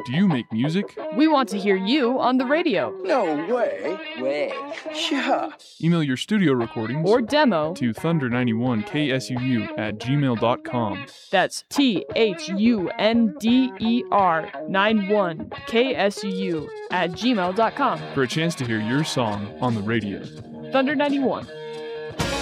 Do you make music? We want to hear you on the radio. No way. Yeah. Email your studio recordings Or demo to thunder91ksuU@gmail.com. That's THUNDER91KSUU@gmail.com. for a chance to hear your song on the radio. Thunder 91.